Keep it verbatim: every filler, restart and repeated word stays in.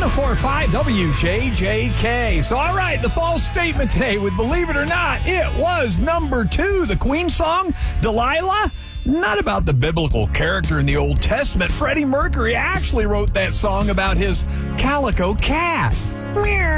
oh four point five W J J K. So, all right, the false statement today with Believe It or Not, it was number two, the Queen song, Delilah. Not about the biblical character in the Old Testament. Freddie Mercury actually wrote that song about his calico cat. Meow.